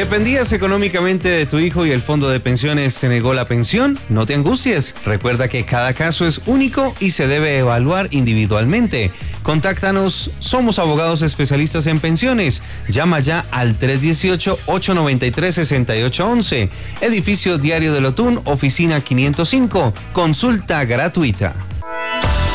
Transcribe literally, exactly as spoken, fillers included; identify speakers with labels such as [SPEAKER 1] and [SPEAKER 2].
[SPEAKER 1] ¿Dependías económicamente de tu hijo y el fondo de pensiones te negó la pensión? No te angusties. Recuerda que cada caso es único y se debe evaluar individualmente. Contáctanos, somos abogados especialistas en pensiones. Llama ya al tres uno ocho, ocho nueve tres, seis ocho uno uno. Edificio Diario del Otún, oficina quinientos cinco. Consulta gratuita.